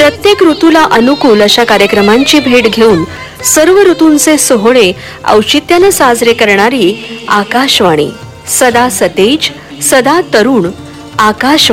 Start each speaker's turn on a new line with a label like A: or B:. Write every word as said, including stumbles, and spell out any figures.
A: प्रत्येक ऋतूला अनुकूल अशा कार्यक्रमांची भेट घेऊन सर्व ऋतूंचे सोहळे औचित्याने साजरे करणारी आकाशवाणी, सदा सतेज, सदा तरुण. आकाशवाणी.